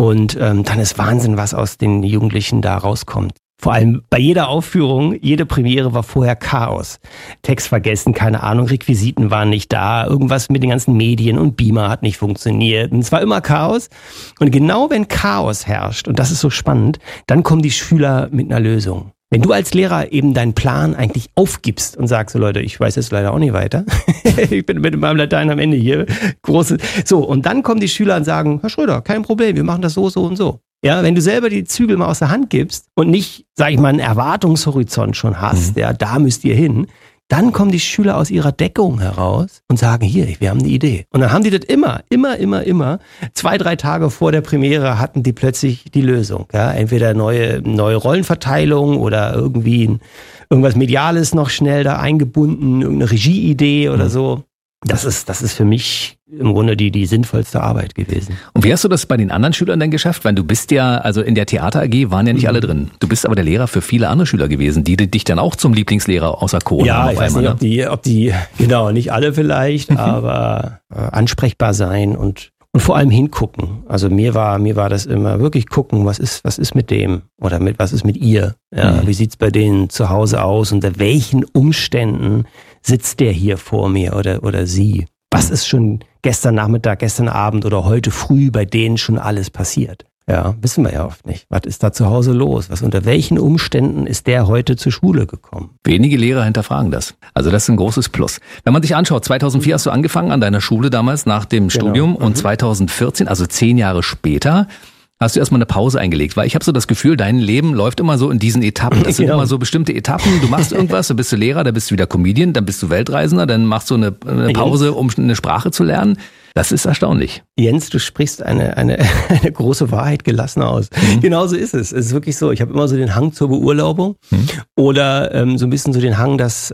Und dann ist Wahnsinn, was aus den Jugendlichen da rauskommt. Vor allem bei jeder Aufführung, jede Premiere war vorher Chaos. Text vergessen, keine Ahnung, Requisiten waren nicht da, irgendwas mit den ganzen Medien und Beamer hat nicht funktioniert. Und es war immer Chaos. Und genau wenn Chaos herrscht, und das ist so spannend, dann kommen die Schüler mit einer Lösung. Wenn du als Lehrer eben deinen Plan eigentlich aufgibst und sagst, so Leute, ich weiß jetzt leider auch nicht weiter. Ich bin mit meinem Latein am Ende hier. So, und dann kommen die Schüler und sagen, Herr Schröder, kein Problem, wir machen das so, so und so. Ja, wenn du selber die Zügel mal aus der Hand gibst und nicht, sag ich mal, einen Erwartungshorizont schon hast, ja, da müsst ihr hin, dann kommen die Schüler aus ihrer Deckung heraus und sagen, hier, wir haben eine Idee. Und dann haben die das immer, 2-3 Tage vor der Premiere hatten die plötzlich die Lösung. Ja, entweder neue Rollenverteilung oder irgendwie irgendwas Mediales noch schnell da eingebunden, irgendeine Regieidee oder so. Das ist für mich im Grunde die sinnvollste Arbeit gewesen. Und wie hast du das bei den anderen Schülern denn geschafft? Weil du bist ja, also in der Theater AG waren ja nicht alle drin. Du bist aber der Lehrer für viele andere Schüler gewesen, die dich dann auch zum Lieblingslehrer außer Corona ja, auf ich weiß einmal, nicht, ob die, genau, nicht alle vielleicht, aber ansprechbar sein und vor allem hingucken. Also mir war das immer wirklich gucken, was ist mit dem oder was ist mit ihr? Ja, wie sieht's bei denen zu Hause aus? Unter welchen Umständen sitzt der hier vor mir oder sie? Was ist schon gestern Nachmittag, gestern Abend oder heute früh bei denen schon alles passiert? Ja, wissen wir ja oft nicht. Was ist da zu Hause los? Unter welchen Umständen ist der heute zur Schule gekommen? Wenige Lehrer hinterfragen das. Also das ist ein großes Plus. Wenn man sich anschaut, 2004 hast du angefangen an deiner Schule damals nach dem Studium und 2014, also 10 Jahre später, hast du erstmal eine Pause eingelegt, weil ich habe so das Gefühl, dein Leben läuft immer so in diesen Etappen. Das sind immer so bestimmte Etappen. Du machst irgendwas, dann bist du Lehrer, dann bist du wieder Comedian, dann bist du Weltreisender, dann machst du eine Pause, um eine Sprache zu lernen. Das ist erstaunlich. Jens, du sprichst eine große Wahrheit gelassen aus. Genauso ist es. Es ist wirklich so, ich habe immer so den Hang zur Beurlaubung oder so ein bisschen so den Hang, das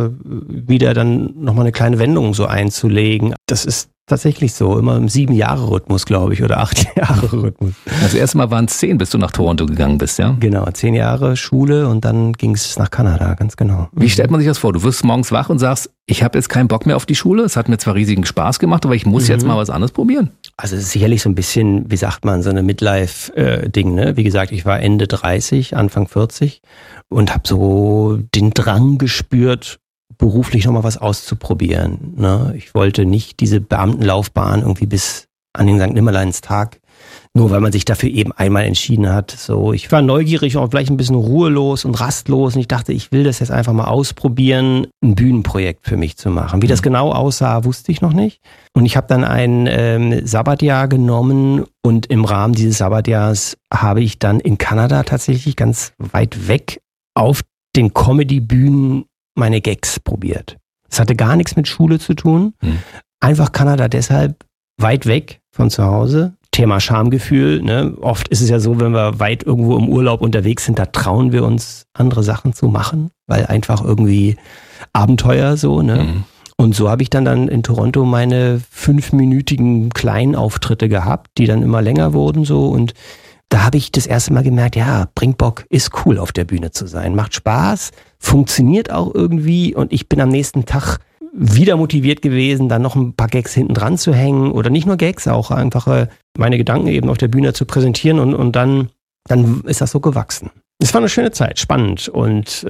wieder dann nochmal eine kleine Wendung so einzulegen. Das ist tatsächlich so, immer im 7-Jahre-Rhythmus, glaube ich, oder 8-Jahre-Rhythmus. Das erste Mal waren es 10, bis du nach Toronto gegangen bist, ja? Genau, 10 Jahre Schule und dann ging es nach Kanada, ganz genau. Wie stellt man sich das vor? Du wirst morgens wach und sagst, ich habe jetzt keinen Bock mehr auf die Schule, es hat mir zwar riesigen Spaß gemacht, aber ich muss jetzt mal was anderes probieren. Also es ist sicherlich so ein bisschen, wie sagt man, so eine Midlife-Ding, ne? Wie gesagt, ich war Ende 30, Anfang 40 und habe so den Drang gespürt, beruflich nochmal was auszuprobieren. Ne? Ich wollte nicht diese Beamtenlaufbahn irgendwie bis an den St. Nimmerleinstag, nur weil man sich dafür eben einmal entschieden hat. So, ich war neugierig und auch vielleicht ein bisschen ruhelos und rastlos und ich dachte, ich will das jetzt einfach mal ausprobieren, ein Bühnenprojekt für mich zu machen. Wie das genau aussah, wusste ich noch nicht. Und ich habe dann ein Sabbatjahr genommen und im Rahmen dieses Sabbatjahrs habe ich dann in Kanada tatsächlich ganz weit weg auf den Comedy-Bühnen meine Gags probiert. Es hatte gar nichts mit Schule zu tun. Einfach Kanada deshalb weit weg von zu Hause. Thema Schamgefühl. Ne? Oft ist es ja so, wenn wir weit irgendwo im Urlaub unterwegs sind, da trauen wir uns, andere Sachen zu machen, weil einfach irgendwie Abenteuer so. Ne? Und so habe ich dann in Toronto meine 5-minütigen Kleinauftritte gehabt, die dann immer länger wurden so und da habe ich das erste Mal gemerkt, ja, bringt Bock, ist cool auf der Bühne zu sein, macht Spaß, funktioniert auch irgendwie und ich bin am nächsten Tag wieder motiviert gewesen, dann noch ein paar Gags hinten dran zu hängen oder nicht nur Gags, auch einfach meine Gedanken eben auf der Bühne zu präsentieren und dann ist das so gewachsen. Es war eine schöne Zeit, spannend und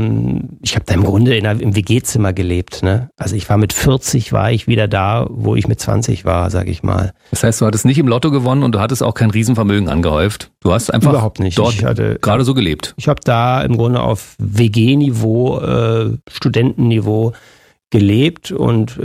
ich habe da im Grunde im WG-Zimmer gelebt. Ne? Also ich war mit 40, war ich wieder da, wo ich mit 20 war, sage ich mal. Das heißt, du hattest nicht im Lotto gewonnen und du hattest auch kein Riesenvermögen angehäuft. Du hast einfach überhaupt nicht. Dort gerade so gelebt. Ich habe da im Grunde auf WG-Niveau, Studentenniveau gelebt und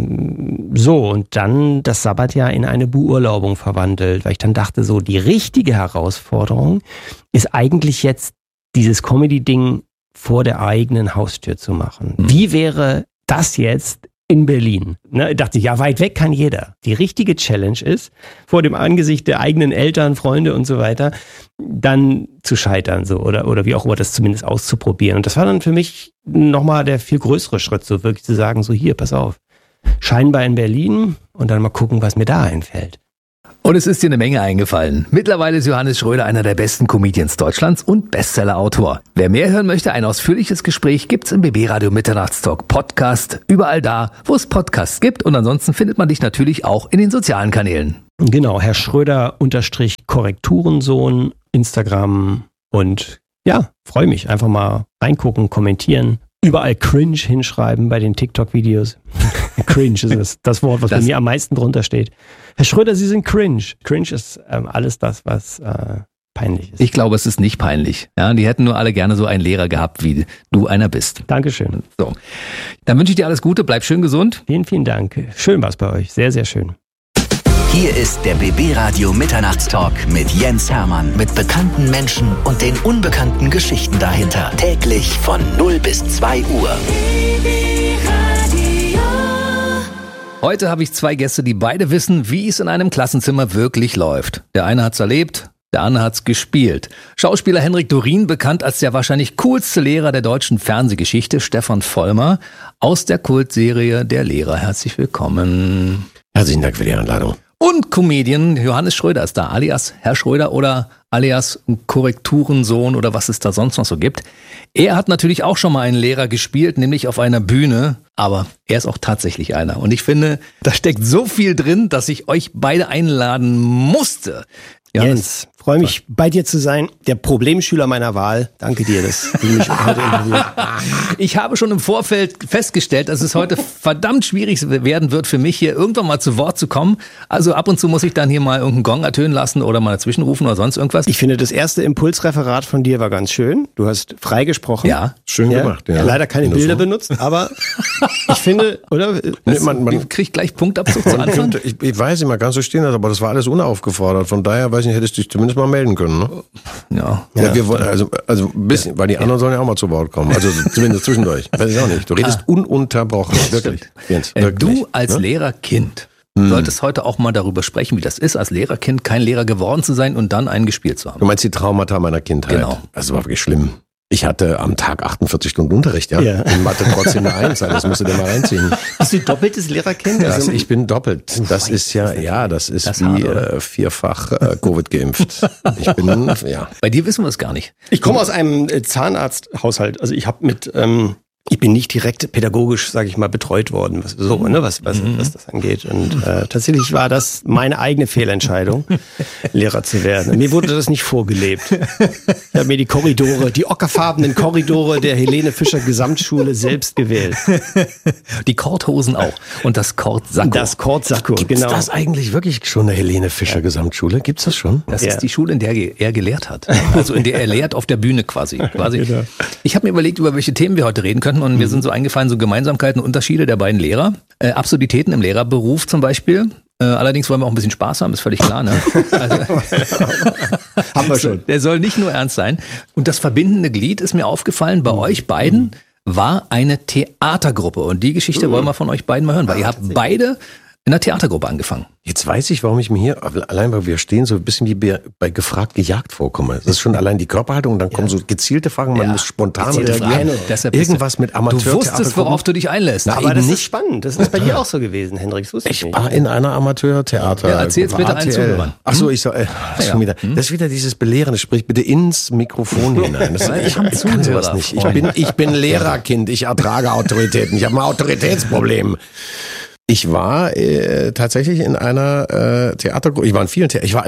und dann das Sabbatjahr in eine Beurlaubung verwandelt, weil ich dann dachte, so die richtige Herausforderung ist eigentlich jetzt dieses Comedy-Ding vor der eigenen Haustür zu machen. Wie wäre das jetzt in Berlin? Ne, dachte ich, ja, weit weg kann jeder. Die richtige Challenge ist, vor dem Angesicht der eigenen Eltern, Freunde und so weiter, dann zu scheitern so oder wie auch immer das zumindest auszuprobieren. Und das war dann für mich nochmal der viel größere Schritt, so wirklich zu sagen, so hier, pass auf, scheinbar in Berlin und dann mal gucken, was mir da einfällt. Und es ist dir eine Menge eingefallen. Mittlerweile ist Johannes Schröder einer der besten Comedians Deutschlands und Bestseller-Autor. Wer mehr hören möchte, ein ausführliches Gespräch gibt's im BB Radio Mitternachtstalk Podcast. Überall da, wo es Podcasts gibt. Und ansonsten findet man dich natürlich auch in den sozialen Kanälen. Genau, Herr Schröder_Korrekturensohn, Instagram und ja, freue mich. Einfach mal reingucken, kommentieren. Überall cringe hinschreiben bei den TikTok-Videos. Cringe ist das Wort, was bei mir am meisten drunter steht. Herr Schröder, Sie sind cringe. Cringe ist alles das, was peinlich ist. Ich glaube, es ist nicht peinlich. Ja, die hätten nur alle gerne so einen Lehrer gehabt, wie du einer bist. Dankeschön. So, dann wünsche ich dir alles Gute, bleib schön gesund. Vielen, vielen Dank. Schön war's bei euch. Sehr, sehr schön. Hier ist der BB Radio Mitternachtstalk mit Jens Hermann. Mit bekannten Menschen und den unbekannten Geschichten dahinter. Täglich von 0 bis 2 Uhr. Heute habe ich 2 Gäste, die beide wissen, wie es in einem Klassenzimmer wirklich läuft. Der eine hat's erlebt, der andere hat's gespielt. Schauspieler Henrik Dorien, bekannt als der wahrscheinlich coolste Lehrer der deutschen Fernsehgeschichte, Stefan Vollmer, aus der Kultserie Der Lehrer. Herzlich willkommen. Herzlichen Dank für die Einladung. Und Comedian Johannes Schröder ist da, alias Herr Schröder oder alias Korrekturensohn oder was es da sonst noch so gibt. Er hat natürlich auch schon mal einen Lehrer gespielt, nämlich auf einer Bühne, aber er ist auch tatsächlich einer. Und ich finde, da steckt so viel drin, dass ich euch beide einladen musste. Jens, freue mich, bei dir zu sein. Der Problemschüler meiner Wahl. Danke dir, dass du mich heute interviewst. Ich habe schon im Vorfeld festgestellt, dass es heute verdammt schwierig werden wird für mich, hier irgendwann mal zu Wort zu kommen. Also ab und zu muss ich dann hier mal irgendeinen Gong ertönen lassen oder mal dazwischen rufen oder sonst irgendwas. Ich finde, das erste Impulsreferat von dir war ganz schön. Du hast frei gesprochen. Ja. Schön gemacht. Ja. Leider keine Bilder benutzt, aber ich finde, oder? Man kriegt gleich Punktabzug zu Anfang. Ich weiß nicht, man kann so stehen lassen, aber das war alles unaufgefordert. Von daher, weiß ich nicht, hättest du dich zumindest mal melden können, ne? Ja. Wir wollen also ein bisschen, weil die anderen sollen ja auch mal zu Wort kommen. Also zumindest zwischendurch. Weiß ich auch nicht. Du redest ununterbrochen. Wirklich. Jens, wirklich. Du als Lehrerkind solltest heute auch mal darüber sprechen, wie das ist, als Lehrerkind kein Lehrer geworden zu sein und dann einen gespielt zu haben. Du meinst die Traumata meiner Kindheit? Genau. Das war wirklich schlimm. Ich hatte am Tag 48 Stunden Unterricht, ja. In Mathe trotzdem eine 1, das musst du dir mal reinziehen. Bist du doppeltes Lehrerkind? Also ich bin doppelt. Das ist das ist wie vierfach Covid geimpft. Ich bin, ja. Bei dir wissen wir es gar nicht. Ich komme aus einem Zahnarzthaushalt. Also ich habe ich bin nicht direkt pädagogisch, sage ich mal, betreut worden, was das angeht. Und tatsächlich war das meine eigene Fehlentscheidung, Lehrer zu werden. Mir wurde das nicht vorgelebt. Ich habe mir die ockerfarbenen Korridore der Helene Fischer Gesamtschule selbst gewählt. Die Korthosen auch. Und das Kortsacko. Das Kortsacko, genau. Gibt's das eigentlich wirklich schon, eine Helene Fischer Gesamtschule? Gibt's das schon? Das ist die Schule, in der er gelehrt hat. Also in der er lehrt auf der Bühne quasi. Genau. Ich habe mir überlegt, über welche Themen wir heute reden könnten. Und mir sind so eingefallen, so Gemeinsamkeiten, Unterschiede der beiden Lehrer. Absurditäten im Lehrerberuf zum Beispiel. Allerdings wollen wir auch ein bisschen Spaß haben, ist völlig klar, ne? Also, haben wir schon. Der soll nicht nur ernst sein. Und das verbindende Glied ist mir aufgefallen, bei euch beiden war eine Theatergruppe. Und die Geschichte wollen wir von euch beiden mal hören, weil ihr habt beide in einer Theatergruppe angefangen. Jetzt weiß ich, warum ich mir hier, allein weil wir stehen, so ein bisschen wie bei gefragt, gejagt vorkomme. Das ist schon allein die Körperhaltung und dann kommen so gezielte Fragen, man muss spontan reagieren. Irgendwas mit Amateur. Du wusstest, worauf du dich einlässt. Aber das ist spannend. Das ist bei dir auch so gewesen, Hendrik. Das wusste ich nicht. War in einer Amateurtheater. Ja, erzähl's bitte allen Zuhörern. Ach so, ich soll, schon wieder. Das ist wieder dieses Belehrende. Sprich bitte ins Mikrofon hinein. Ich kann sowas nicht. Ich bin Lehrerkind. Ich ertrage Autoritäten. Ich habe ein Autoritätsproblem. Ich war tatsächlich in einer Theatergruppe. Ich war in vielen. Ich war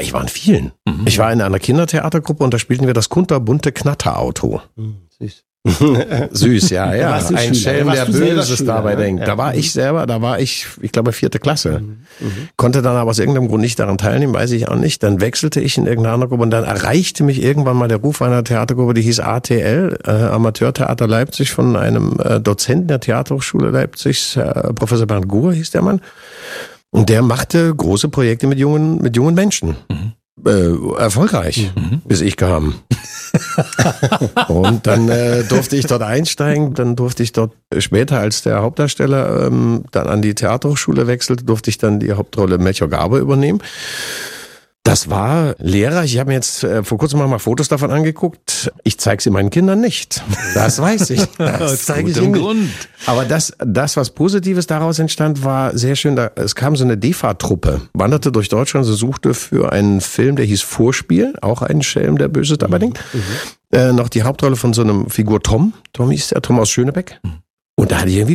in einer Kindertheatergruppe und da spielten wir das kunterbunte Knatterauto. Süß. Süß, ja. Ein Schelm, der Böses dabei denkt. Da war ich, glaube 4. Klasse. Konnte dann aber aus irgendeinem Grund nicht daran teilnehmen, weiß ich auch nicht. Dann wechselte ich in irgendeine andere Gruppe und dann erreichte mich irgendwann mal der Ruf einer Theatergruppe, die hieß ATL, Amateurtheater Leipzig, von einem Dozenten der Theaterhochschule Leipzig, Professor Bernd Guhr hieß der Mann. Und der machte große Projekte mit jungen Menschen. Erfolgreich, bis ich kam. Und dann durfte ich dort einsteigen, dann durfte ich dort später als der Hauptdarsteller dann an die Theaterhochschule wechselte, durfte ich dann die Hauptrolle Melchior Garbe übernehmen. Das war lehrreich. Ich habe mir jetzt vor kurzem mal Fotos davon angeguckt. Ich zeige sie meinen Kindern nicht. Das weiß ich. Das zeige ich ihnen nicht. Aber das, was Positives daraus entstand, war sehr schön. Es kam so eine DEFA-Truppe, wanderte durch Deutschland, so suchte für einen Film, der hieß Vorspiel, auch ein Schelm, der Böses dabei denkt, noch die Hauptrolle von so einem Figur Tom. Tom hieß der, Tom aus Schönebeck. Und da hatte ich irgendwie Glück.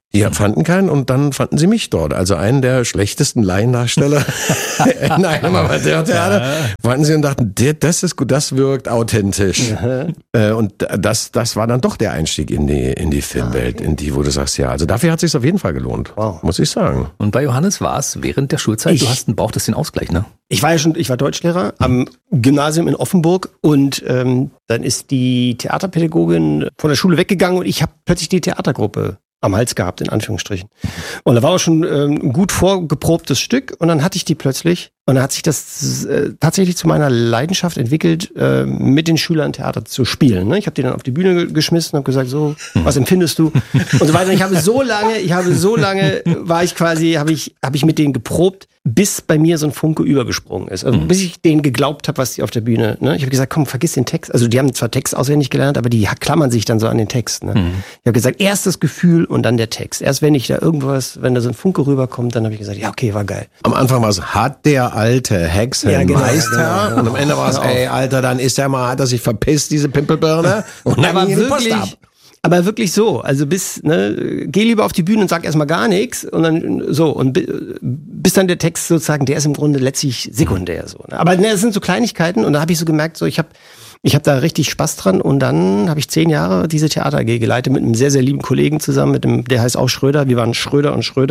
Die fanden keinen und dann fanden sie mich dort. Also einen der schlechtesten Laiendarsteller in einem Amateurtheater. Fanden sie und dachten, das ist gut, das wirkt authentisch. Und das war dann doch der Einstieg in die Filmwelt, in die, wo du sagst, ja, also dafür hat es sich auf jeden Fall gelohnt, muss ich sagen. Und bei Johannes war es während der Schulzeit, brauchtest den Ausgleich, ne? Ich war Deutschlehrer am Gymnasium in Offenburg und dann ist die Theaterpädagogin von der Schule weggegangen und ich habe plötzlich die Theatergruppe am Hals gehabt, in Anführungsstrichen. Und da war auch schon ein gut vorgeprobtes Stück und dann hatte ich die plötzlich und dann hat sich das tatsächlich zu meiner Leidenschaft entwickelt, mit den Schülern Theater zu spielen. Ne? Ich habe die dann auf die Bühne geschmissen und habe gesagt, so, was empfindest du? Und so weiter. Und ich habe so lange habe ich mit denen geprobt, bis bei mir so ein Funke übergesprungen ist. Also bis ich denen geglaubt habe, was die auf der Bühne, ne? Ich habe gesagt, komm, vergiss den Text. Also die haben zwar Text auswendig gelernt, aber die klammern sich dann so an den Text. Ne? Ich habe gesagt, erst das Gefühl und dann der Text. Erst wenn da so ein Funke rüberkommt, dann habe ich gesagt, ja, okay, war geil. Am Anfang war es, hat der alte Hexenmeister genau. Und am Ende war es, ey, Alter, dann hat er sich verpisst, diese Pimpelbirne. Und dann ging die Post ab. Aber wirklich so, also geh lieber auf die Bühne und sag erstmal gar nichts und dann so und bis dann der Text sozusagen, der ist im Grunde letztlich sekundär so. Ne? Aber das sind so Kleinigkeiten und da habe ich so gemerkt, so ich hab da richtig Spaß dran und dann habe ich 10 Jahre diese Theater AG geleitet mit einem sehr, sehr lieben Kollegen zusammen, der heißt auch Schröder, wir waren Schröder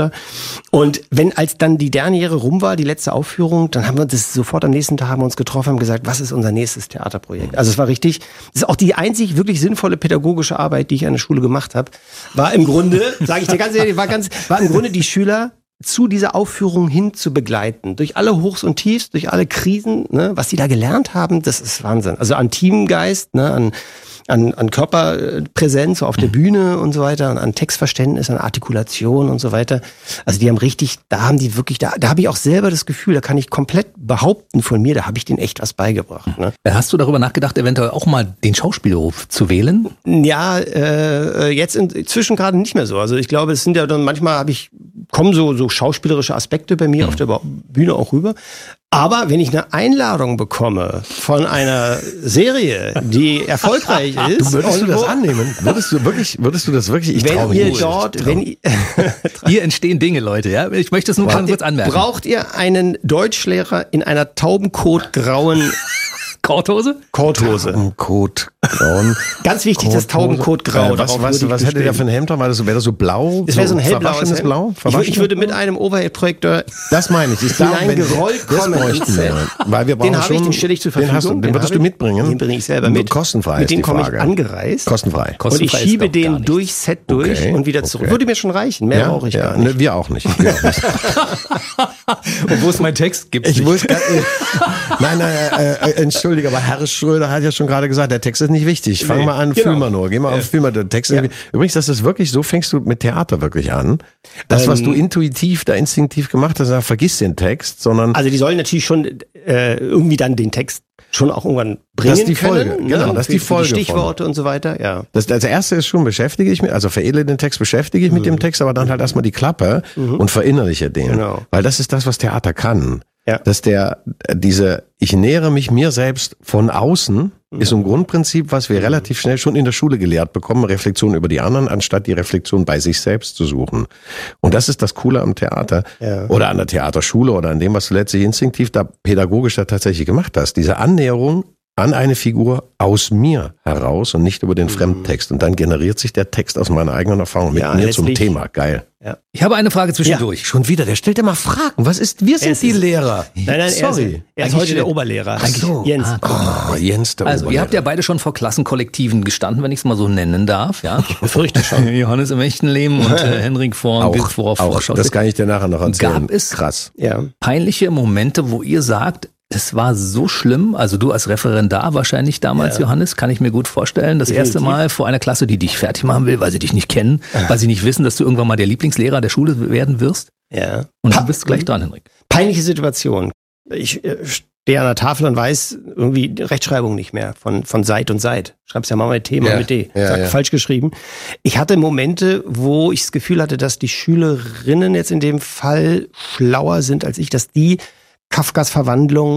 und als dann die Derniere rum war, die letzte Aufführung, dann haben wir das sofort am nächsten Tag haben wir uns getroffen, haben gesagt, was ist unser nächstes Theaterprojekt? Also es war richtig, das ist auch die einzig wirklich sinnvolle pädagogische Arbeit, die ich an der Schule gemacht habe, war im Grunde, sage ich dir ganz ehrlich, war im Grunde die Schüler zu dieser Aufführung hin zu begleiten. Durch alle Hochs und Tiefs, durch alle Krisen, ne, was die da gelernt haben, das ist Wahnsinn. Also an Teamgeist, ne, an Körperpräsenz so auf der Bühne und so weiter, an Textverständnis, an Artikulation und so weiter. Also die haben da habe ich auch selber das Gefühl, da kann ich komplett behaupten von mir, da habe ich denen echt was beigebracht. Ne? Hast du darüber nachgedacht, eventuell auch mal den Schauspielberuf zu wählen? Ja, jetzt inzwischen gerade nicht mehr so. Also ich glaube, es sind ja dann manchmal kommen so schauspielerische Aspekte bei mir auf der Bühne auch rüber. Aber wenn ich eine Einladung bekomme von einer Serie, die erfolgreich ist, Würdest du das annehmen? Würdest du das wirklich? Ich traue mich nicht. Hier entstehen Dinge, Leute. Ja, ich möchte es nur ganz kurz anmerken. Braucht ihr einen Deutschlehrer in einer taubenkotgrauen Korthose? Taubenkotgrauen. Ganz wichtig, das Taubenkotgrau. Was hätte der für ein Hemd? Wäre das so blau? Das wäre so ein hellblaues Hemd. Blau? Ich würde mit einem Overhead-Projektor das meine ich. hineingerollt kommen. Weil wir brauchen den stelle ich zur Verfügung. Den würdest du mitbringen? Den bringe ich selber mit. Kostenfrei mit dem komme ich angereist. Kostenfrei. Und ich schiebe den durchs Set durch und wieder zurück. Würde mir schon reichen. Mehr brauche ich gar nicht. Ne, wir auch nicht. Und wo ist mein Text? Nein, entschuldige, aber Herr Schröder hat ja schon gerade gesagt, der Text ist nicht wichtig. Fang mal an, fühl mal nur. Geh mal auf, fühl mal den Text. Ja. Übrigens, das ist wirklich so, fängst du mit Theater wirklich an. Das, was du instinktiv gemacht hast, vergiss den Text, sondern... Also die sollen natürlich schon irgendwie dann den Text schon auch irgendwann bringen das ist die Folge, können. Genau, das ist die Folge. Die Stichworte und so weiter, ja. Das erste ist schon, beschäftige ich mich, also veredle den Text, beschäftige ich mit dem Text, aber dann halt erstmal die Klappe und verinnerliche den. Genau. Weil das ist das, was Theater kann. Ja. Dass ich nähere mich mir selbst von außen, ist ein Grundprinzip, was wir relativ schnell schon in der Schule gelehrt bekommen, Reflexion über die anderen, anstatt die Reflexion bei sich selbst zu suchen. Und das ist das Coole am Theater oder an der Theaterschule oder an dem, was du letztlich instinktiv pädagogisch tatsächlich gemacht hast. Diese Annäherung an eine Figur aus mir heraus und nicht über den Fremdtext. Und dann generiert sich der Text aus meiner eigenen Erfahrung mit mir zum Thema. Geil. Ja. Ich habe eine Frage zwischendurch. Ja. Schon wieder, der stellt immer Fragen. Wir sind die Lehrer. Nein, sorry. Er ist heute der Oberlehrer. Jens. Jens, der Oberlehrer. Ihr habt ja beide schon vor Klassenkollektiven gestanden, wenn ich es mal so nennen darf. Ja? Ich befürchte schon. Johannes im echten Leben und Henrik vor Vorschau. Das kann ich dir nachher noch erzählen. Gab es peinliche Momente, wo ihr sagt, es war so schlimm, also du als Referendar wahrscheinlich damals, Johannes, kann ich mir gut vorstellen, das erste Mal vor einer Klasse, die dich fertig machen will, weil sie dich nicht kennen, weil sie nicht wissen, dass du irgendwann mal der Lieblingslehrer der Schule werden wirst. Ja. Und du bist gleich dran, Henrik. Peinliche Situation. Ich stehe an der Tafel und weiß irgendwie Rechtschreibung nicht mehr von Seit und Seit. Schreibst ja mal mit T, mal mit D. Falsch geschrieben. Ich hatte Momente, wo ich das Gefühl hatte, dass die Schülerinnen jetzt in dem Fall schlauer sind als ich, dass die Kafkas Verwandlung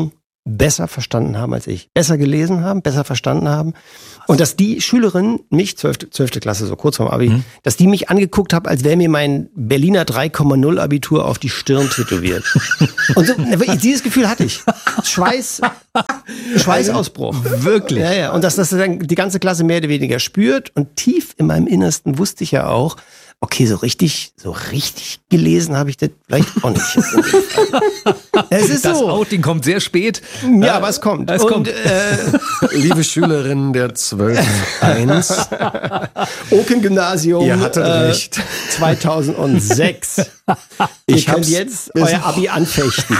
besser verstanden haben als ich. Besser gelesen haben, besser verstanden haben. Und dass die Schülerin, mich, 12. Klasse, so kurz vorm Abi, dass die mich angeguckt hat, als wäre mir mein Berliner 3,0 Abitur auf die Stirn tätowiert. Und so, dieses Gefühl hatte ich. Schweißausbruch. Wirklich? Ja. Und dass das dann die ganze Klasse mehr oder weniger spürt. Und tief in meinem Innersten wusste ich ja auch, okay, so richtig gelesen habe ich das vielleicht auch nicht. Es ist Das so. Outing kommt sehr spät. Ja, aber es kommt. Liebe Schülerin der 12.1. Oken-Gymnasium. Ihr hattet recht. 2006. Ihr könnt jetzt euer Abi anfechten.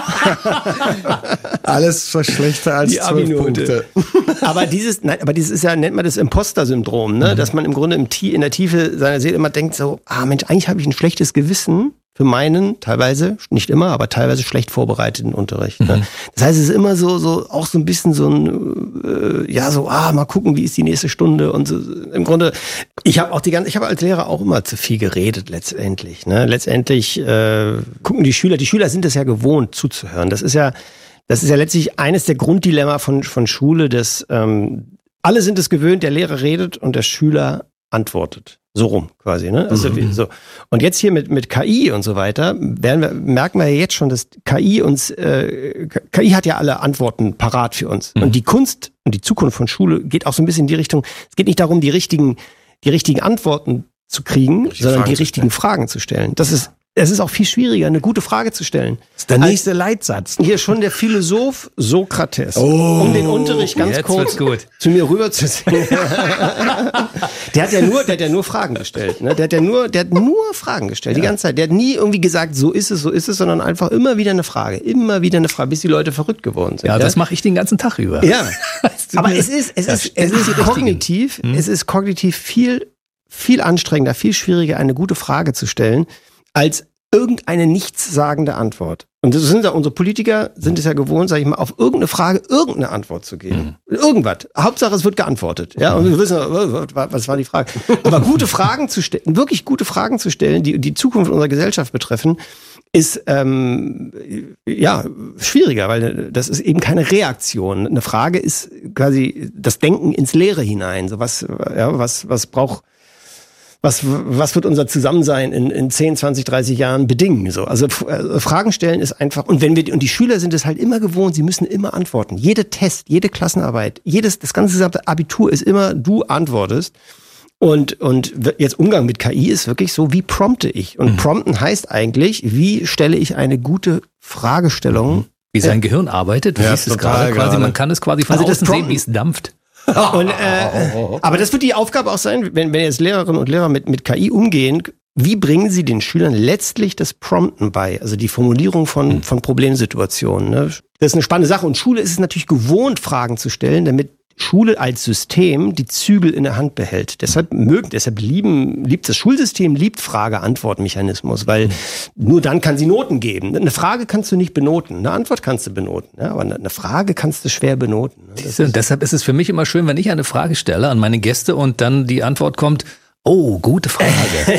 Alles war schlechter als Die 12 Abi-Note. Punkte. Aber dieses ist ja, nennt man das Imposter-Syndrom, ne? Dass man im Grunde in der Tiefe seiner Seele immer denkt so, Mensch, eigentlich habe ich ein schlechtes Gewissen für meinen, teilweise, nicht immer, aber teilweise schlecht vorbereiteten Unterricht. Ne? Das heißt, es ist immer so auch so ein bisschen so ein, mal gucken, wie ist die nächste Stunde und so. Im Grunde, ich habe als Lehrer auch immer zu viel geredet letztendlich. Ne? Letztendlich gucken die Schüler sind es ja gewohnt zuzuhören. Das ist ja letztlich eines der Grunddilemma von Schule, dass alle sind es gewöhnt, der Lehrer redet und der Schüler antwortet. So rum quasi, ne? Also so. Und jetzt hier mit KI und so weiter merken wir ja jetzt schon, dass KI hat ja alle Antworten parat für uns. Und die Kunst und die Zukunft von Schule geht auch so ein bisschen in die Richtung, es geht nicht darum, die richtigen Antworten zu kriegen, sondern die richtigen Fragen zu stellen. Es ist auch viel schwieriger, eine gute Frage zu stellen. Das ist der nächste Leitsatz. Hier schon der Philosoph Sokrates, um den Unterricht ganz kurz zu mir rüberzuziehen. Der hat ja nur Fragen gestellt. Ne? Der hat nur Fragen gestellt, die ganze Zeit. Der hat nie irgendwie gesagt, so ist es, sondern einfach immer wieder eine Frage, bis die Leute verrückt geworden sind. Ja, das mache ich den ganzen Tag über. Ja, aber es ist kognitiv viel anstrengender, viel schwieriger, eine gute Frage zu stellen, als irgendeine nichtssagende Antwort. Und das sind ja unsere Politiker, sind es ja gewohnt, sage ich mal, auf irgendeine Frage irgendeine Antwort zu geben. Irgendwas. Hauptsache, es wird geantwortet. Ja, und wir wissen, was war die Frage. Aber gute Fragen zu stellen, wirklich gute Fragen zu stellen, die die Zukunft unserer Gesellschaft betreffen, ist schwieriger, weil das ist eben keine Reaktion. Eine Frage ist quasi das Denken ins Leere hinein. So was wird unser Zusammensein in 10, 20, 30 Jahren bedingen? So. Also Fragen stellen ist einfach, und die Schüler sind es halt immer gewohnt, sie müssen immer antworten. Jede Test, jede Klassenarbeit, das ganze gesamte Abitur ist immer, du antwortest. Und jetzt Umgang mit KI ist wirklich so, wie prompte ich? Und prompten heißt eigentlich, wie stelle ich eine gute Fragestellung? Wie sein Gehirn arbeitet, du siehst es gerade quasi, man kann es quasi von außen sehen, wie es dampft. Aber das wird die Aufgabe auch sein, wenn jetzt Lehrerinnen und Lehrer mit KI umgehen, wie bringen sie den Schülern letztlich das Prompten bei, also die Formulierung von Problemsituationen. Ne? Das ist eine spannende Sache und Schule ist es natürlich gewohnt, Fragen zu stellen, damit Schule als System die Zügel in der Hand behält. Deshalb liebt das Schulsystem, Frage-Antwort-Mechanismus, weil nur dann kann sie Noten geben. Eine Frage kannst du nicht benoten, eine Antwort kannst du benoten, ja, aber eine Frage kannst du schwer benoten. Und deshalb ist es für mich immer schön, wenn ich eine Frage stelle an meine Gäste und dann die Antwort kommt, oh, gute Frage.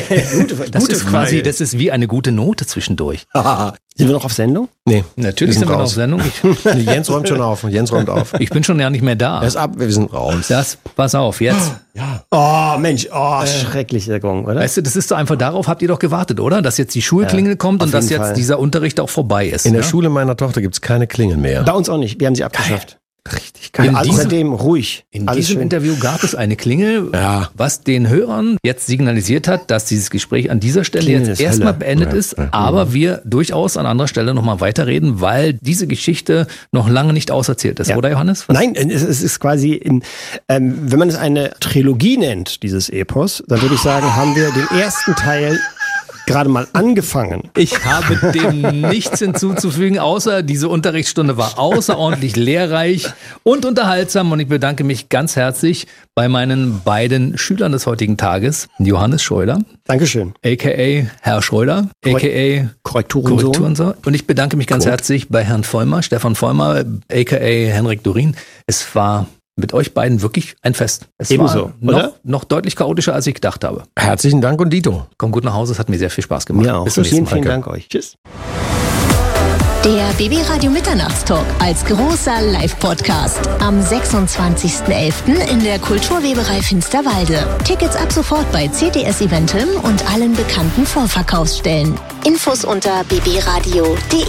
Das ist wie eine gute Note zwischendurch. Sind wir noch auf Sendung? Nee. Natürlich sind wir noch auf Sendung. Jens räumt schon auf. Ich bin schon ja nicht mehr da. Er ist ab, wir sind raus. Pass auf, jetzt. Ja. Oh, Mensch, schrecklicher Gong, oder? Weißt du, das ist so einfach, darauf habt ihr doch gewartet, oder? Dass jetzt die Schulklingel kommt und dass jetzt dieser Unterricht auch vorbei ist. In der Schule meiner Tochter gibt's keine Klingel mehr. Bei uns auch nicht, wir haben sie abgeschafft. Richtig geil. Seitdem ruhig. In diesem Interview gab es eine Klingel, was den Hörern jetzt signalisiert hat, dass dieses Gespräch an dieser Stelle Klingel jetzt erstmal beendet ist, aber wir durchaus an anderer Stelle nochmal weiterreden, weil diese Geschichte noch lange nicht auserzählt ist, oder Johannes? Nein, es ist quasi, wenn man es eine Trilogie nennt, dieses Epos, dann würde ich sagen, haben wir den ersten Teil gerade mal angefangen. Ich habe dem nichts hinzuzufügen, außer diese Unterrichtsstunde war außerordentlich lehrreich und unterhaltsam und ich bedanke mich ganz herzlich bei meinen beiden Schülern des heutigen Tages, Johannes Schröder. Dankeschön. A.k.a. Herr Schröder, a.k.a. Korrekturensohn. Und ich bedanke mich ganz herzlich bei Herrn Vollmer, Stefan Vollmer, a.k.a. Henrik Dorin. Es war mit euch beiden wirklich ein Fest. Es ebenso, war noch deutlich chaotischer, als ich gedacht habe. Herzlichen Dank und Dito. Komm gut nach Hause, es hat mir sehr viel Spaß gemacht. Mir auch. Bis zum nächsten Mal. Vielen Dank euch. Tschüss. Der BB Radio Mitternachtstalk als großer Live-Podcast am 26.11. in der Kulturweberei Finsterwalde. Tickets ab sofort bei CTS Eventim und allen bekannten Vorverkaufsstellen. Infos unter bbradio.de.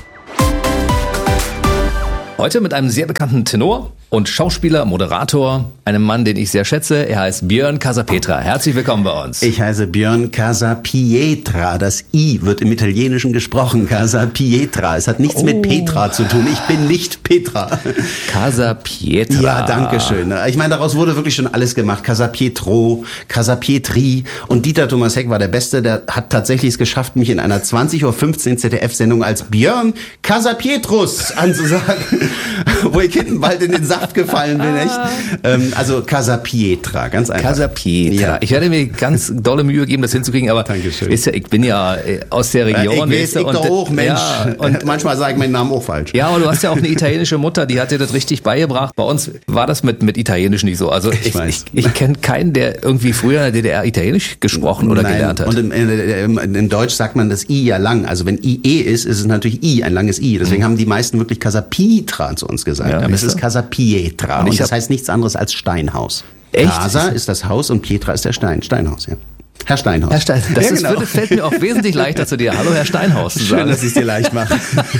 Heute mit einem sehr bekannten Tenor und Schauspieler, Moderator, einem Mann, den ich sehr schätze. Er heißt Björn Casapetra. Herzlich willkommen bei uns. Ich heiße Björn Casapietra. Das I wird im Italienischen gesprochen. Casapietra. Es hat nichts mit Petra zu tun. Ich bin nicht Petra. Casapietra. Ja, danke schön. Ich meine, daraus wurde wirklich schon alles gemacht. Casapietro, Casapietri. Und Dieter Thomas Heck war der Beste. Der hat tatsächlich es geschafft, mich in einer 20:15 Uhr ZDF-Sendung als Björn Casapietrus anzusagen. Wo ich hinten bald in den Saft gefallen bin, echt. Also Casapietra, ganz einfach. Casapietra. Ja. Ich werde mir ganz dolle Mühe geben, das hinzukriegen, aber Dankeschön. Ist ja, ich bin ja aus der Region. Ich doch auch, Mensch. Ja, und manchmal sage ich meinen Namen auch falsch. Ja, aber du hast ja auch eine italienische Mutter, die hat dir das richtig beigebracht. Bei uns war das mit Italienisch nicht so. Also ich kenne keinen, der irgendwie früher in der DDR Italienisch gesprochen oder gelernt hat. Und in Deutsch sagt man das I ja lang. Also wenn IE ist es natürlich I, ein langes I. Deswegen haben die meisten wirklich Casapietra zu uns gesagt. Ja, aber es ist Casapietra. Und das heißt nichts anderes als Steinhaus. Echt? Casa ist das Haus und Pietra ist der Stein. Steinhaus, ja. Herr Steinhaus. Herr Stein, das ja, genau. fällt mir auch wesentlich leichter zu dir. Hallo, Herr Steinhaus. Schön, dass ich es dir leicht mache.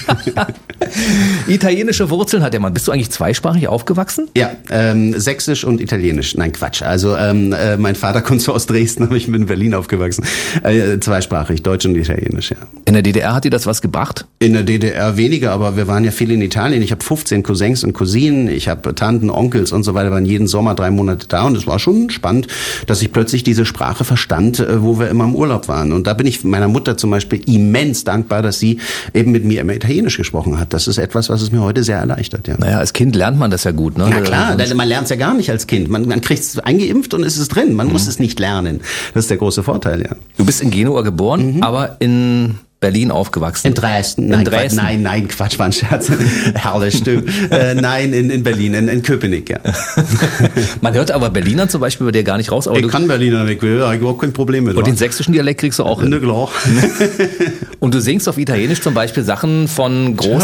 Italienische Wurzeln hat der Mann. Bist du eigentlich zweisprachig aufgewachsen? Ja, Sächsisch und Italienisch. Nein, Quatsch. Also mein Vater kommt so aus Dresden, aber ich bin in Berlin aufgewachsen. Zweisprachig, Deutsch und Italienisch, ja. In der DDR hat dir das was gebracht? In der DDR weniger, aber wir waren ja viel in Italien. Ich habe 15 Cousins und Cousinen, ich habe Tanten, Onkels und so weiter, waren jeden Sommer 3 Monate da und es war schon spannend, dass ich plötzlich diese Sprache verstand, wo wir immer im Urlaub waren. Und da bin ich meiner Mutter zum Beispiel immens dankbar, dass sie eben mit mir immer Italienisch gesprochen hat. Das ist etwas, was es mir heute sehr erleichtert. Ja. Naja, als Kind lernt man das ja gut, ne? Na klar, man lernt es ja gar nicht als Kind. Man kriegt es eingeimpft und ist es drin. Man muss es nicht lernen. Das ist der große Vorteil, ja. Du bist in Genua geboren, aber in Berlin aufgewachsen. In Dresden. Nein, Quatsch, war ein Scherz. Herrlich, stimmt. Nein, in Berlin, in Köpenick, ja. Man hört aber Berliner zum Beispiel bei dir gar nicht raus. Aber ich kann Berliner, ich will, ich überhaupt kein Problem mit. Und den sächsischen Dialekt kriegst du auch hin. Ne, klar. Und du singst auf Italienisch zum Beispiel Sachen von großen...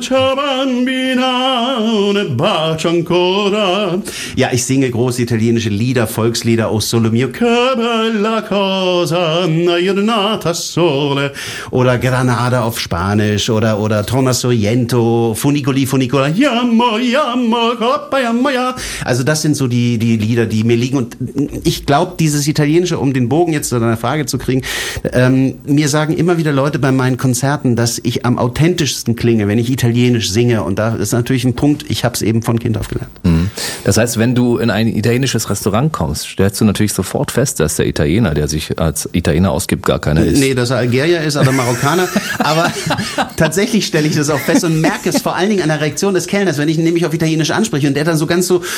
Ja, ich singe große italienische Lieder, Volkslieder, O Sole Mio, che bella cosa, giornata sole, oder Granada auf Spanisch, oder Torna Sorrento, Funicoli, Jammo, Coppa, Jammo, ja. Also das sind so die Lieder, die mir liegen. Und ich glaube, dieses Italienische, um den Bogen jetzt zu deiner Frage zu kriegen, mir sagen immer wieder Leute bei meinen Konzerten, dass ich am authentischsten klinge, wenn ich Italienisch singe. Und da ist natürlich ein Punkt, ich habe es eben von Kind auf gelernt. Das heißt, wenn du in ein italienisches Restaurant kommst, stellst du natürlich sofort fest, dass der Italiener, der sich als Italiener ausgibt, gar keiner ist. Nee, dass er Algerier ist oder Marokkaner. Aber tatsächlich stelle ich das auch fest und merke es vor allen Dingen an der Reaktion des Kellners, wenn ich ihn nämlich auf Italienisch anspreche und der dann so ganz so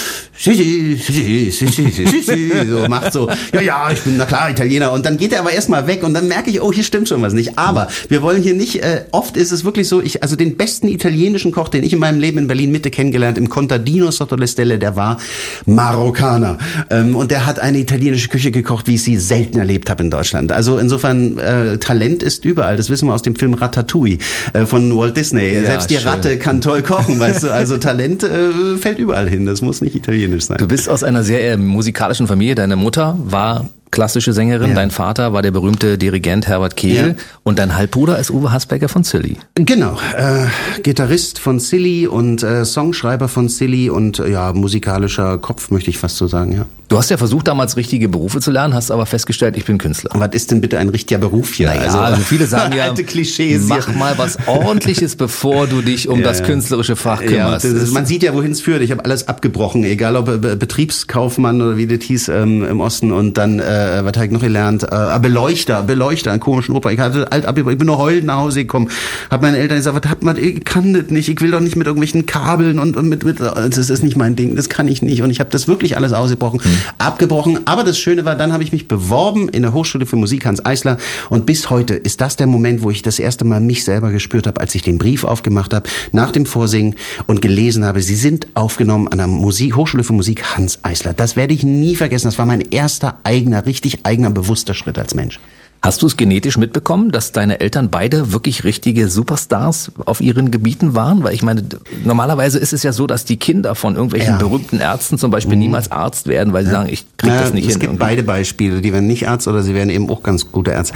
so macht so, ja, ich bin na klar Italiener. Und dann geht er aber erstmal weg und dann merke ich, oh, hier stimmt schon was nicht. Aber wir wollen hier nicht, oft ist es wirklich so, also den besten italienischen Koch, den ich in meinem Leben in Berlin-Mitte kennengelernt, im Contadino sotto le Stelle, der war Marokkaner. Und der hat eine italienische Küche gekocht, wie ich sie selten erlebt habe in Deutschland. Also insofern, Talent ist überall. Das wissen wir aus dem Film Ratatouille von Walt Disney. Ja, selbst die Ratte kann toll kochen, weißt du. Also Talent fällt überall hin. Das muss nicht italienisch sein. Du bist aus einer sehr musikalischen Familie. Deine Mutter war klassische Sängerin, dein Vater war der berühmte Dirigent Herbert Kehl und dein Halbbruder ist Uwe Hasbecker von Silly. Genau, Gitarrist von Silly und Songschreiber von Silly und musikalischer Kopf, möchte ich fast so sagen, ja. Du hast ja versucht, damals richtige Berufe zu lernen, hast aber festgestellt, ich bin Künstler. Was ist denn bitte ein richtiger Beruf hier? Naja, also viele sagen ja, alte Klischees mach mal was Ordentliches, bevor du dich um das künstlerische Fach kümmerst. Ja, man sieht ja, wohin es führt. Ich habe alles abgebrochen, egal ob Betriebskaufmann oder wie das hieß im Osten und dann was habe ich noch gelernt? Beleuchter, einen komischen Opa. Ich bin nur heulend nach Hause gekommen. Hab meinen Eltern gesagt, ich kann das nicht. Ich will doch nicht mit irgendwelchen Kabeln und das ist nicht mein Ding. Das kann ich nicht. Und ich habe das wirklich alles abgebrochen. Aber das Schöne war, dann habe ich mich beworben in der Hochschule für Musik Hans Eisler. Und bis heute ist das der Moment, wo ich das erste Mal mich selber gespürt habe, als ich den Brief aufgemacht habe, nach dem Vorsingen und gelesen habe, Sie sind aufgenommen an der Hochschule für Musik Hans Eisler. Das werde ich nie vergessen. Das war mein erster richtig eigener, bewusster Schritt als Mensch. Hast du es genetisch mitbekommen, dass deine Eltern beide wirklich richtige Superstars auf ihren Gebieten waren? Weil ich meine, normalerweise ist es ja so, dass die Kinder von irgendwelchen berühmten Ärzten zum Beispiel niemals Arzt werden, weil sie sagen, ich krieg das nicht hin. Es gibt beide Beispiele, die werden nicht Arzt oder sie werden eben auch ganz gute Ärzte.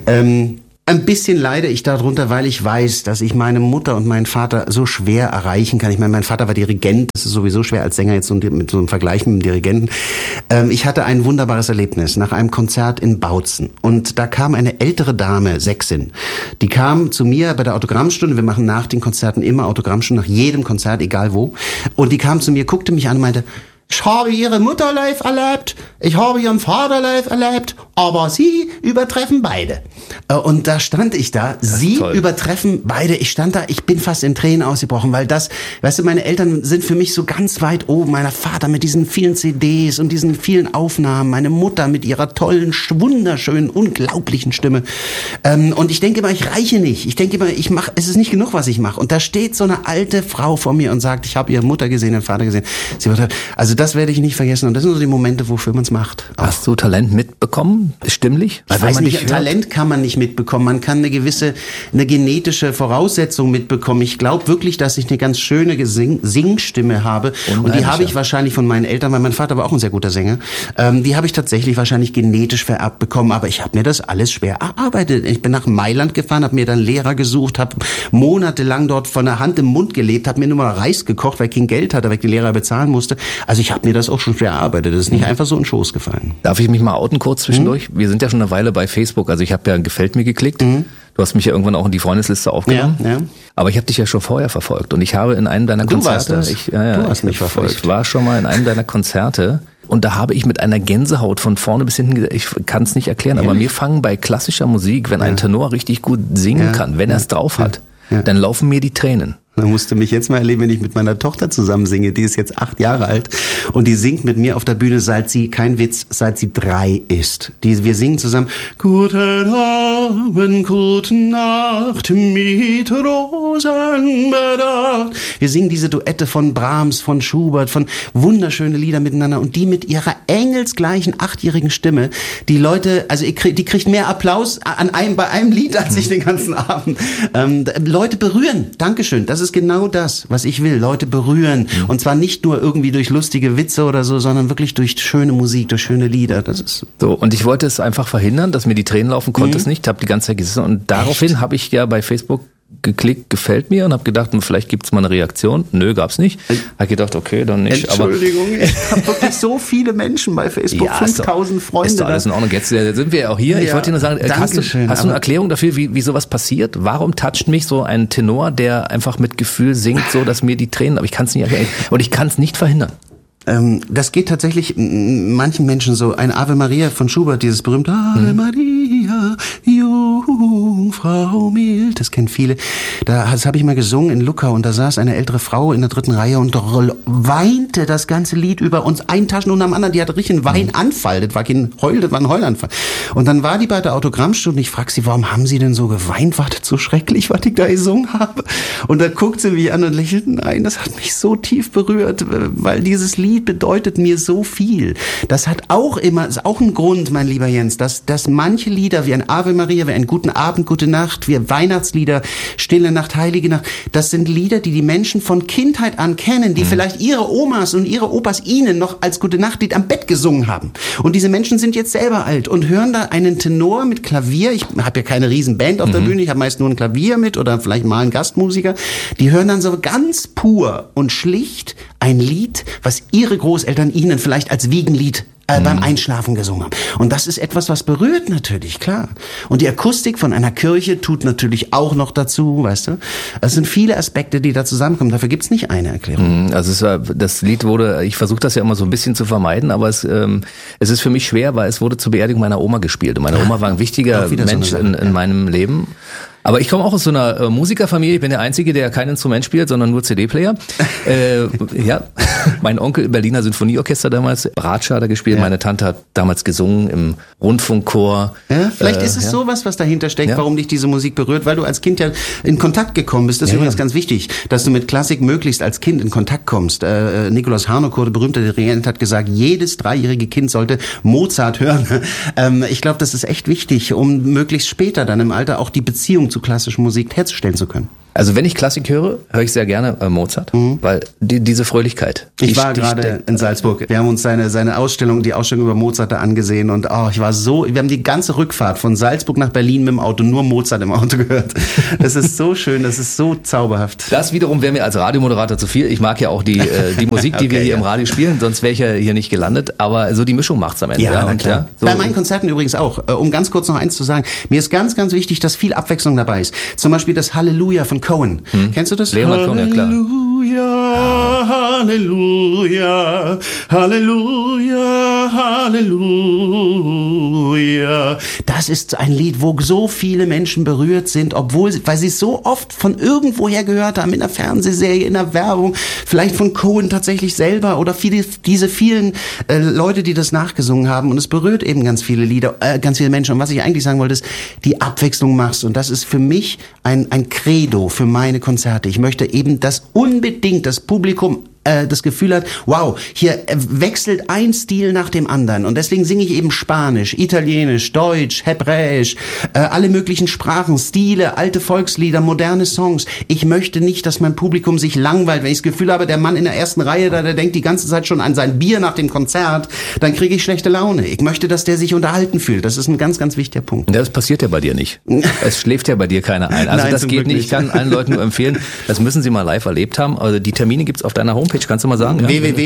Ein bisschen leide ich darunter, weil ich weiß, dass ich meine Mutter und meinen Vater so schwer erreichen kann. Ich meine, mein Vater war Dirigent, das ist sowieso schwer als Sänger jetzt mit so einem Vergleich mit dem Dirigenten. Ich hatte ein wunderbares Erlebnis nach einem Konzert in Bautzen. Und da kam eine ältere Dame, Sächsin, die kam zu mir bei der Autogrammstunde. Wir machen nach den Konzerten immer Autogrammstunden, nach jedem Konzert, egal wo. Und die kam zu mir, guckte mich an und meinte, ich habe Ihre Mutter live erlebt, ich habe Ihren Vater live erlebt, aber Sie übertreffen beide. Und da stand ich da, Sie übertreffen beide. Ich stand da, ich bin fast in Tränen ausgebrochen, weil das, weißt du, meine Eltern sind für mich so ganz weit oben. Mein Vater mit diesen vielen CDs und diesen vielen Aufnahmen, meine Mutter mit ihrer tollen, wunderschönen, unglaublichen Stimme. Und ich denke immer, ich reiche nicht. Ich denke immer, es ist nicht genug, was ich mache. Und da steht so eine alte Frau vor mir und sagt, ich habe ihre Mutter gesehen, ihren Vater gesehen. Also das werde ich nicht vergessen. Und das sind so die Momente, wofür man es macht. Hast du Talent mitbekommen, stimmlich? Ich weiß nicht, Talent kann man nicht mitbekommen. Man kann eine genetische Voraussetzung mitbekommen. Ich glaube wirklich, dass ich eine ganz schöne Singstimme habe. Und die habe ich wahrscheinlich von meinen Eltern, weil mein Vater war auch ein sehr guter Sänger. Die habe ich tatsächlich wahrscheinlich genetisch vererbt bekommen. Aber ich habe mir das alles schwer erarbeitet. Ich bin nach Mailand gefahren, habe mir dann Lehrer gesucht, habe monatelang dort von der Hand im Mund gelebt, habe mir nur mal Reis gekocht, weil ich kein Geld hatte, weil ich die Lehrer bezahlen musste. Also ich habe mir das auch schon schwer erarbeitet. Das ist nicht einfach so in den Schoß gefallen. Darf ich mich mal outen kurz zwischendurch? Wir sind ja schon eine Weile bei Facebook. Also ich habe ja Gefällt mir geklickt. Du hast mich ja irgendwann auch in die Freundesliste aufgenommen. Ja. Aber ich habe dich ja schon vorher verfolgt. Und ich habe in einem deiner Konzerte... Du hast mich verfolgt. Ich war schon mal in einem deiner Konzerte. Und da habe ich mit einer Gänsehaut von vorne bis hinten gesagt, ich kann es nicht erklären, aber mir fangen bei klassischer Musik, wenn ein Tenor richtig gut singen kann, wenn er es drauf hat, dann laufen mir die Tränen. Man musste mich jetzt mal erleben, wenn ich mit meiner Tochter zusammen singe. Die ist jetzt 8 Jahre alt und die singt mit mir auf der Bühne, seit sie 3 ist. Wir singen zusammen Guten Abend, guten Nacht mit Rosen bedacht. Wir singen diese Duette von Brahms, von Schubert, von wunderschöne Lieder miteinander und die mit ihrer engelsgleichen 8-jährigen Stimme. Die Leute, also die kriegt mehr Applaus bei einem Lied als ich den ganzen Abend. Leute berühren. Dankeschön. Das ist genau das, was ich will. Leute berühren. Und zwar nicht nur irgendwie durch lustige Witze oder so, sondern wirklich durch schöne Musik, durch schöne Lieder. Das ist so. Und ich wollte es einfach verhindern, dass mir die Tränen laufen, konnte es nicht, habe die ganze Zeit gesessen. Und daraufhin habe ich ja bei Facebook geklickt, gefällt mir und habe gedacht, vielleicht gibt's mal eine Reaktion. Nö, gab's nicht. Habe gedacht, okay, dann nicht. Entschuldigung, ich habe wirklich so viele Menschen bei Facebook, 5000 Freunde. Ist doch alles in Ordnung. Jetzt sind wir ja auch hier. Ich wollte dir nur sagen, hast du eine Erklärung dafür, wie sowas passiert? Warum toucht mich so ein Tenor, der einfach mit Gefühl singt, so dass mir die Tränen, aber ich kann es nicht erklären und ich kann es nicht verhindern. Das geht tatsächlich manchen Menschen so. Ein Ave Maria von Schubert, dieses berühmte Ave Maria, Jungfrau mild, das kennen viele. Das habe ich mal gesungen in Lucca und da saß eine ältere Frau in der 3. Reihe und weinte das ganze Lied über uns, ein Taschen unter dem anderen. Die hatte richtig einen Weinanfall. Das war ein Heulanfall. Und dann war die bei der Autogrammstunde und ich frage sie, warum haben Sie denn so geweint? War das so schrecklich, was ich da gesungen habe? Und da guckt sie mich an und lächelt, nein, das hat mich so tief berührt, weil dieses Lied bedeutet mir so viel. Das ist auch ein Grund, mein lieber Jens, dass manche Lieder wie ein Ave Maria, wie ein Guten Abend, Gute Nacht, wie Weihnachtslieder, Stille Nacht, Heilige Nacht, das sind Lieder, die die Menschen von Kindheit an kennen, die vielleicht ihre Omas und ihre Opas ihnen noch als Gute Nachtlied am Bett gesungen haben. Und diese Menschen sind jetzt selber alt und hören da einen Tenor mit Klavier. Ich habe ja keine riesen Band auf der Bühne, ich habe meist nur ein Klavier mit oder vielleicht mal einen Gastmusiker. Die hören dann so ganz pur und schlicht ein Lied, was ihre Großeltern ihnen vielleicht als Wiegenlied beim Einschlafen gesungen haben. Und das ist etwas, was berührt natürlich, klar. Und die Akustik von einer Kirche tut natürlich auch noch dazu, weißt du. Es sind viele Aspekte, die da zusammenkommen. Dafür gibt's nicht eine Erklärung. Also das Lied wurde, ich versuche das ja immer so ein bisschen zu vermeiden, aber es ist für mich schwer, weil es wurde zur Beerdigung meiner Oma gespielt. Und meine Oma war ein wichtiger Mensch in meinem Leben. Aber ich komme auch aus so einer Musikerfamilie. Ich bin der Einzige, der kein Instrument spielt, sondern nur CD-Player. Ja. Mein Onkel im Berliner Sinfonieorchester damals, Bratscher hat er gespielt, meine Tante hat damals gesungen im Rundfunkchor. Ja, vielleicht ist es sowas, was dahinter steckt, warum dich diese Musik berührt, weil du als Kind ja in Kontakt gekommen bist. Das ist übrigens ganz wichtig, dass du mit Klassik möglichst als Kind in Kontakt kommst. Nikolaus Harnoncourt, der berühmte Dirigent, hat gesagt, jedes 3-jährige Kind sollte Mozart hören. Ich glaube, das ist echt wichtig, um möglichst später dann im Alter auch die Beziehung zu klassischer Musik herzustellen zu können. Also wenn ich Klassik höre ich sehr gerne Mozart, weil diese Fröhlichkeit. Ich war gerade in Salzburg. Wir haben uns die Ausstellung über Mozart da angesehen und wir haben die ganze Rückfahrt von Salzburg nach Berlin mit dem Auto nur Mozart im Auto gehört. Das ist so schön, das ist so zauberhaft. Das wiederum wäre mir als Radiomoderator zu viel. Ich mag ja auch die Musik, die wir hier im Radio spielen, sonst wäre ich ja hier nicht gelandet. Aber so die Mischung macht's am Ende. Ja, na klar. So. Bei meinen Konzerten übrigens auch. Um ganz kurz noch eins zu sagen. Mir ist ganz, ganz wichtig, dass viel Abwechslung dabei ist. Zum Beispiel das Halleluja von Cohen. Kennst du das? Leonard Cohen, ja klar. Halleluja, Halleluja, Halleluja. Das ist ein Lied, wo so viele Menschen berührt sind, weil sie es so oft von irgendwoher gehört haben, in einer Fernsehserie, in einer Werbung, vielleicht von Cohen tatsächlich selber oder diese vielen Leute, die das nachgesungen haben. Und es berührt eben ganz viele Lieder, ganz viele Menschen. Und was ich eigentlich sagen wollte, ist, die Abwechslung machst. Und das ist für mich ein Credo für meine Konzerte. Ich möchte eben, dass unbedingt das Publikum das Gefühl hat, wow, hier wechselt ein Stil nach dem anderen und deswegen singe ich eben Spanisch, Italienisch, Deutsch, Hebräisch, alle möglichen Sprachen, Stile, alte Volkslieder, moderne Songs. Ich möchte nicht, dass mein Publikum sich langweilt. Wenn ich das Gefühl habe, der Mann in der ersten Reihe, der denkt die ganze Zeit schon an sein Bier nach dem Konzert, dann kriege ich schlechte Laune. Ich möchte, dass der sich unterhalten fühlt. Das ist ein ganz, ganz wichtiger Punkt. Das passiert ja bei dir nicht. Es schläft ja bei dir keiner ein. Also Nein, das geht nicht. Ich kann allen Leuten nur empfehlen, das müssen sie mal live erlebt haben. Also die Termine gibt's auf deiner Homepage. Kannst du mal sagen?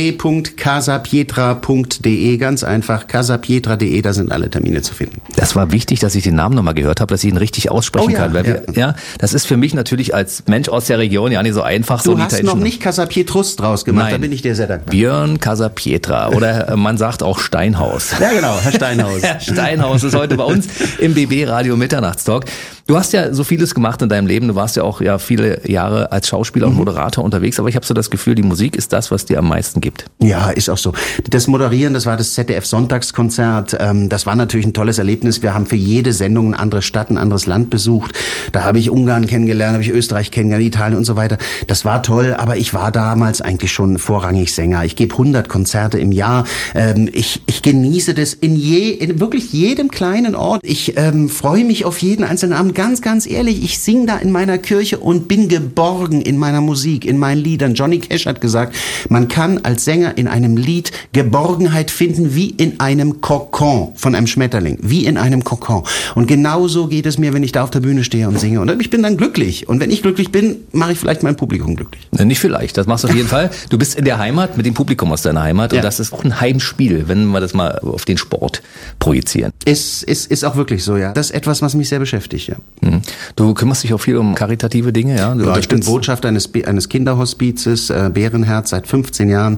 www.casapietra.de, ganz einfach, casapietra.de, da sind alle Termine zu finden. Das war wichtig, dass ich den Namen nochmal gehört habe, dass ich ihn richtig aussprechen kann. Weil das ist für mich natürlich als Mensch aus der Region ja nicht so einfach. Du hast noch nicht Casapietrus draus gemacht, da bin ich dir sehr dankbar. Björn Casapietra oder man sagt auch Steinhaus. Ja genau, Herr Steinhaus. Herr Steinhaus ist heute bei uns im BB Radio Mitternachtstalk. Du hast ja so vieles gemacht in deinem Leben, du warst ja auch viele Jahre als Schauspieler und Moderator unterwegs, aber ich habe so das Gefühl, die Musik ist das, was dir am meisten gibt. Ja, ist auch so. Das Moderieren, das war das ZDF-Sonntagskonzert, das war natürlich ein tolles Erlebnis. Wir haben für jede Sendung eine andere Stadt, ein anderes Land besucht. Da habe ich Ungarn kennengelernt, habe ich Österreich kennengelernt, Italien und so weiter. Das war toll, aber ich war damals eigentlich schon vorrangig Sänger. Ich gebe 100 Konzerte im Jahr. Ich genieße das in wirklich jedem kleinen Ort. Ich freue mich auf jeden einzelnen Abend. Ganz, ganz ehrlich, ich singe da in meiner Kirche und bin geborgen in meiner Musik, in meinen Liedern. Johnny Cash hat gesagt, man kann als Sänger in einem Lied Geborgenheit finden wie in einem Kokon von einem Schmetterling, wie in einem Kokon. Und genauso geht es mir, wenn ich da auf der Bühne stehe und singe. Und ich bin dann glücklich. Und wenn ich glücklich bin, mache ich vielleicht mein Publikum glücklich. Nicht vielleicht, das machst du auf jeden Fall. Du bist in der Heimat, mit dem Publikum aus deiner Heimat. Und das ist auch ein Heimspiel, wenn wir das mal auf den Sport projizieren. Ist auch wirklich so, ja. Das ist etwas, was mich sehr beschäftigt, ja. Du kümmerst dich auch viel um karitative Dinge, ja? Ich bin Botschafter eines Kinderhospizes, Bärenherz, seit 15 Jahren.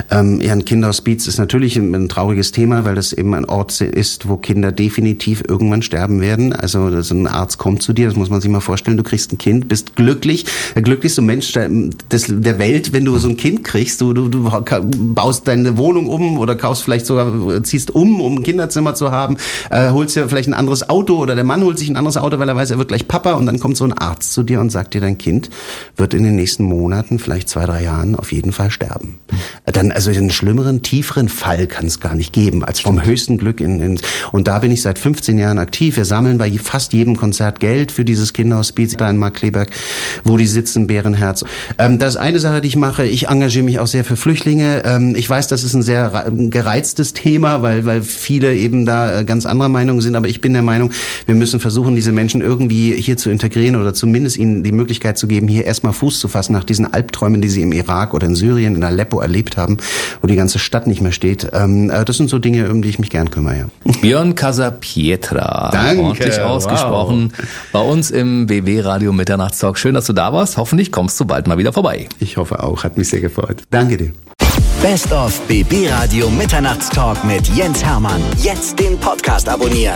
Ein Kinderhospiz ist natürlich ein trauriges Thema, weil das eben ein Ort ist, wo Kinder definitiv irgendwann sterben werden. Also ein Arzt kommt zu dir, das muss man sich mal vorstellen, du kriegst ein Kind, bist glücklich, der glücklichste Mensch der Welt, wenn du so ein Kind kriegst. Du baust deine Wohnung um oder ziehst um ein Kinderzimmer zu haben, holst dir vielleicht ein anderes Auto oder der Mann holt sich ein anderes Auto, weil er weiß, er wird gleich Papa und dann kommt so ein Arzt zu dir und sagt dir, dein Kind wird in den nächsten Monaten, vielleicht 2-3 Jahren auf jeden Fall sterben. Dann, also einen schlimmeren, tieferen Fall kann es gar nicht geben, als vom höchsten Glück und da bin ich seit 15 Jahren aktiv. Wir sammeln bei fast jedem Konzert Geld für dieses Kinderhospiz da in Markkleeberg, wo die sitzen, Bärenherz. Das ist eine Sache, die ich mache. Ich engagiere mich auch sehr für Flüchtlinge. Ich weiß, das ist ein sehr gereiztes Thema, weil viele eben da ganz anderer Meinung sind, aber ich bin der Meinung, wir müssen versuchen, diese Menschen irgendwie hier zu integrieren oder zumindest ihnen die Möglichkeit zu geben, hier erstmal Fuß zu fassen nach diesen Albträumen, die sie im Irak oder in Syrien, in Aleppo erlebt haben, wo die ganze Stadt nicht mehr steht. Das sind so Dinge, um die ich mich gern kümmere, ja. Björn Casapietra. Danke. Ordentlich ausgesprochen. Wow. Bei uns im BB Radio Mitternachtstalk. Schön, dass du da warst. Hoffentlich kommst du bald mal wieder vorbei. Ich hoffe auch. Hat mich sehr gefreut. Danke dir. Best of BB Radio Mitternachtstalk mit Jens Hermann. Jetzt den Podcast abonnieren.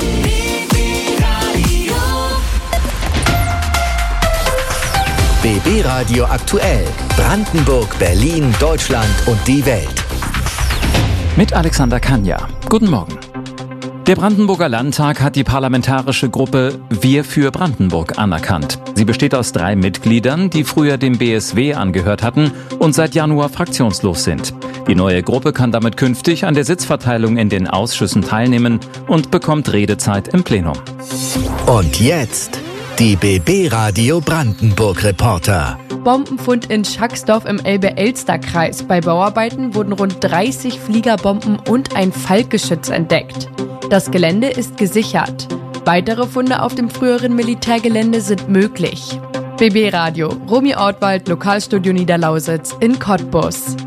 BB Radio aktuell. Brandenburg, Berlin, Deutschland und die Welt. Mit Alexander Kanja. Guten Morgen. Der Brandenburger Landtag hat die parlamentarische Gruppe Wir für Brandenburg anerkannt. Sie besteht aus 3 Mitgliedern, die früher dem BSW angehört hatten und seit Januar fraktionslos sind. Die neue Gruppe kann damit künftig an der Sitzverteilung in den Ausschüssen teilnehmen und bekommt Redezeit im Plenum. Und jetzt die BB Radio Brandenburg Reporter. Bombenfund in Schacksdorf im Elbe-Elster-Kreis. Bei Bauarbeiten wurden rund 30 Fliegerbomben und ein Falkgeschütz entdeckt. Das Gelände ist gesichert. Weitere Funde auf dem früheren Militärgelände sind möglich. BB Radio, Romy Ortwald, Lokalstudio Niederlausitz in Cottbus.